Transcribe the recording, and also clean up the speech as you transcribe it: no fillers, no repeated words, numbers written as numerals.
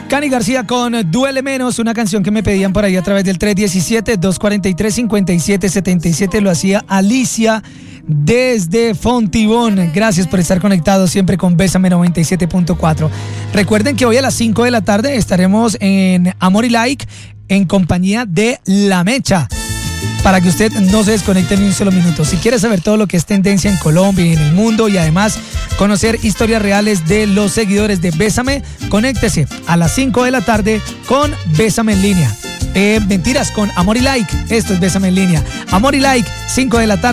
Cani García con Duele Menos, una canción que me pedían por ahí a través del 317-243-5777. Lo hacía Alicia desde Fontibón. Gracias por estar conectados siempre con Bésame 97.4. Recuerden que hoy a las 5 de la tarde estaremos en Amor y Like en compañía de La Mecha, para que usted no se desconecte ni un solo minuto. Si quiere saber todo lo que es tendencia en Colombia y en el mundo, y además conocer historias reales de los seguidores de Bésame, conéctese a las 5 de la tarde con Bésame en línea. Mentiras, con Amor y Like. Esto es Bésame en línea. Amor y Like, 5 de la tarde.